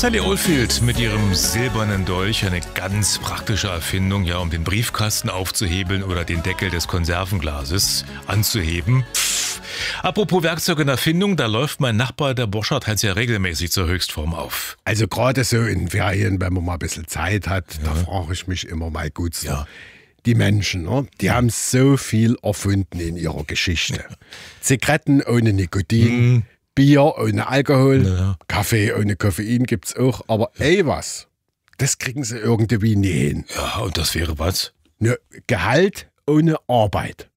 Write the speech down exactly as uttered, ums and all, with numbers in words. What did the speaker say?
Sally Oldfield mit ihrem silbernen Dolch, eine ganz praktische Erfindung, ja, um den Briefkasten aufzuhebeln oder den Deckel des Konservenglases anzuheben. Pff. Apropos Werkzeug und Erfindung, da läuft mein Nachbar, der Borchardt, halt ja regelmäßig zur Höchstform auf. Also gerade so in Ferien, wenn man mal ein bisschen Zeit hat, ja. Da frage ich mich immer mal gut so. Ja. Die Menschen, ne? Die ja. haben so viel erfunden in ihrer Geschichte. Zigaretten ohne Nikotin, mm. Bier ohne Alkohol, ja. Kaffee ohne Koffein gibt's auch. Aber ey was, das kriegen sie irgendwie nie hin. Ja, und das wäre was? Ne, Gehalt ohne Arbeit.